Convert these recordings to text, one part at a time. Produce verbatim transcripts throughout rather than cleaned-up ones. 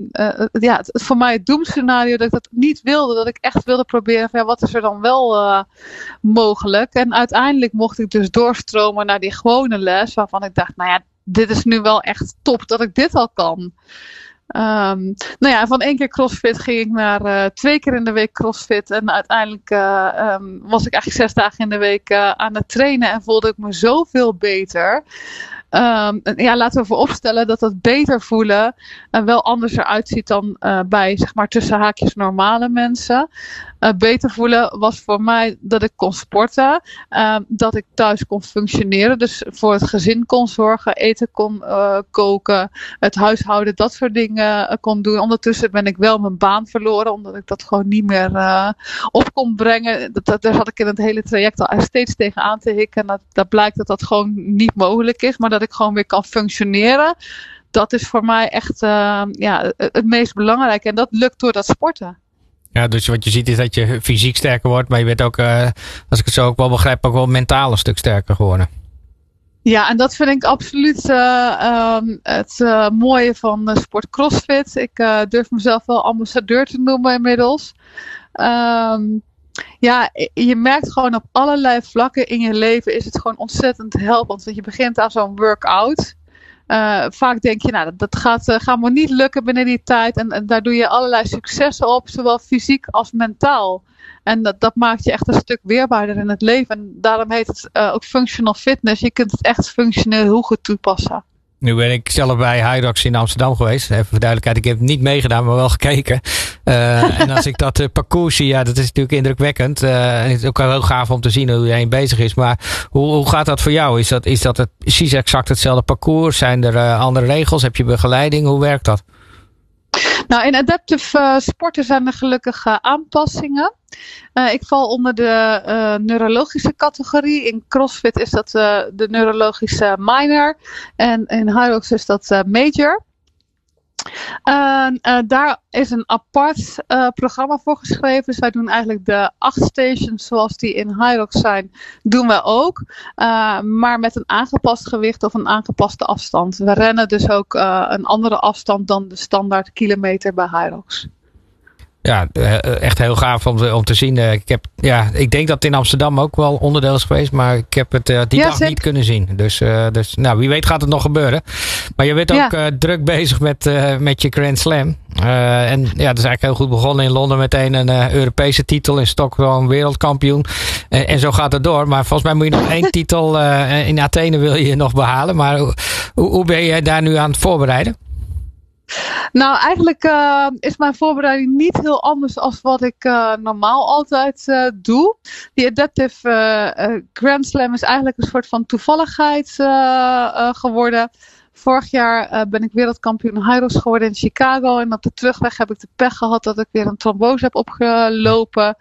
uh, ja, het, het voor mij het doemscenario dat ik dat niet wilde. Dat ik echt wilde proberen van ja, wat is er dan wel uh, mogelijk. En uiteindelijk mocht ik dus doorstromen naar die gewone les. Waarvan ik dacht, nou ja, dit is nu wel echt top dat ik dit al kan. Um, nou ja, van één keer CrossFit ging ik naar uh, twee keer in de week CrossFit. En uiteindelijk uh, um, was ik eigenlijk zes dagen in de week uh, aan het trainen. En voelde ik me zoveel beter. Um, ja, laten we vooropstellen dat dat beter voelen uh, wel anders eruit ziet dan uh, bij, zeg maar, tussen haakjes normale mensen. Uh, beter voelen was voor mij dat ik kon sporten, uh, dat ik thuis kon functioneren, dus voor het gezin kon zorgen, eten kon uh, koken, het huishouden, dat soort dingen uh, kon doen. Ondertussen ben ik wel mijn baan verloren, omdat ik dat gewoon niet meer uh, op kon brengen. Dat, dat, daar zat ik in het hele traject al steeds tegenaan te hikken. En dat, dat blijkt dat dat gewoon niet mogelijk is, maar dat ik gewoon weer kan functioneren. Dat is voor mij echt uh, ja, het meest belangrijke. En dat lukt door dat sporten. Ja, dus wat je ziet is dat je fysiek sterker wordt. Maar je bent ook, uh, als ik het zo ook wel begrijp, ook wel mentaal een stuk sterker geworden. Ja, en dat vind ik absoluut uh, um, het uh, mooie van uh, sport CrossFit. Ik uh, durf mezelf wel ambassadeur te noemen inmiddels. Um, Ja, je merkt gewoon op allerlei vlakken in je leven is het gewoon ontzettend helpend. Want je begint aan zo'n workout. Uh, vaak denk je, nou, dat, dat gaat, uh, gaat me niet lukken binnen die tijd. En, en daar doe je allerlei successen op, zowel fysiek als mentaal. En dat, dat maakt je echt een stuk weerbaarder in het leven. En daarom heet het uh, ook functional fitness. Je kunt het echt functioneel heel goed toepassen. Nu ben ik zelf bij Hyrox in Amsterdam geweest. Even voor duidelijkheid, ik heb het niet meegedaan, maar wel gekeken. Uh, en als ik dat uh, parcours zie, ja, dat is natuurlijk indrukwekkend. Uh, en het is ook heel gaaf om te zien hoe iedereen bezig is. Maar hoe, hoe gaat dat voor jou? Is dat, is dat het, precies exact hetzelfde parcours? Zijn er uh, andere regels? Heb je begeleiding? Hoe werkt dat? Nou, in adaptive uh, sporten zijn er gelukkig uh, aanpassingen. Uh, ik val onder de uh, neurologische categorie. In CrossFit is dat uh, de neurologische minor. En in Hyrox is dat uh, major. Uh, uh, daar is een apart uh, programma voor geschreven. Dus wij doen eigenlijk de acht stations zoals die in Hyrox zijn, doen we ook. Uh, maar met een aangepast gewicht of een aangepaste afstand. We rennen dus ook uh, een andere afstand dan de standaard kilometer bij Hyrox. Ja, echt heel gaaf om te, om te zien. Ik, heb, ja, ik denk dat het in Amsterdam ook wel onderdeel is geweest, maar ik heb het uh, die ja, dag zeker. niet kunnen zien. Dus, uh, dus nou, wie weet gaat het nog gebeuren. Maar je bent ook ja. uh, druk bezig met, uh, met je Grand Slam. Uh, en ja, dat is eigenlijk heel goed begonnen in Londen. Meteen een uh, Europese titel, in Stockholm wereldkampioen. Uh, en zo gaat het door. Maar volgens mij moet je nog één titel uh, in Athene wil je nog behalen. Maar hoe, hoe ben je daar nu aan het voorbereiden? Nou, eigenlijk uh, is mijn voorbereiding niet heel anders dan wat ik uh, normaal altijd uh, doe. Die Adaptive uh, uh, Grand Slam is eigenlijk een soort van toevalligheid uh, uh, geworden. Vorig jaar uh, ben ik wereldkampioen Hyrox geworden in Chicago. En op de terugweg heb ik de pech gehad dat ik weer een trombose heb opgelopen.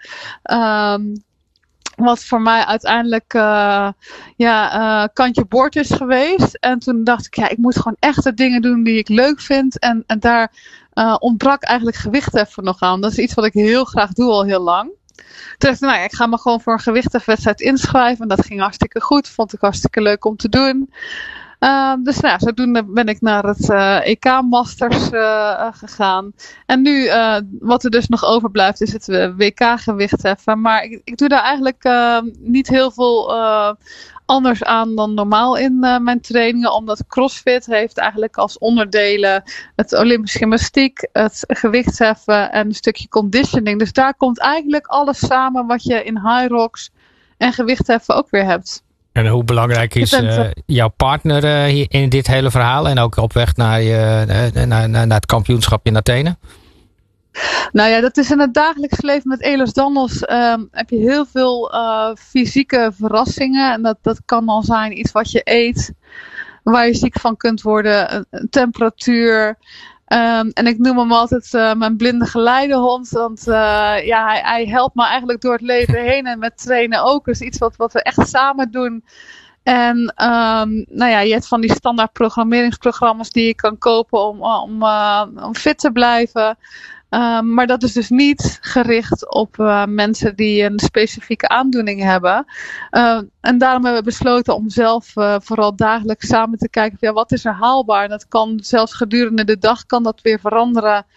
Um, Wat voor mij uiteindelijk uh, ja, uh, kantje boord is geweest. En toen dacht ik, ja, ik moet gewoon echt de dingen doen die ik leuk vind. En, en daar uh, ontbrak eigenlijk gewichtheffen nog aan. Dat is iets wat ik heel graag doe al heel lang. Toen dacht ik, nou ja, ik ga me gewoon voor een gewichthefwedstrijd inschrijven. En dat ging hartstikke goed. Vond ik hartstikke leuk om te doen. Uh, dus nou, zodoende ben ik naar het uh, E K Masters uh, gegaan. En nu, uh, wat er dus nog overblijft, is het W K gewichtheffen. Maar ik, ik doe daar eigenlijk uh, niet heel veel uh, anders aan dan normaal in uh, mijn trainingen. Omdat CrossFit heeft eigenlijk als onderdelen het Olympisch gymnastiek, het gewichtheffen en een stukje conditioning. Dus daar komt eigenlijk alles samen wat je in Hyrox en gewichtheffen ook weer hebt. En hoe belangrijk is uh, jouw partner uh, hier in dit hele verhaal en ook op weg naar, je, uh, naar, naar, naar het kampioenschap in Athene? Nou ja, dat is in het dagelijks leven met Ehlers Danlos um, heb je heel veel uh, fysieke verrassingen. En dat, dat kan al zijn iets wat je eet, waar je ziek van kunt worden, een, een temperatuur. Um, en ik noem hem altijd uh, mijn blinde geleidehond. Want uh, ja, hij, hij helpt me eigenlijk door het leven heen. En met trainen ook. Dus iets wat, wat we echt samen doen. En um, nou ja, je hebt van die standaard programmeringsprogramma's die je kan kopen om, om, uh, om fit te blijven. Um, maar dat is dus niet gericht op uh, mensen die een specifieke aandoening hebben. Uh, en daarom hebben we besloten om zelf uh, vooral dagelijks samen te kijken. Ja, wat is er haalbaar? En dat kan zelfs gedurende de dag kan dat weer veranderen.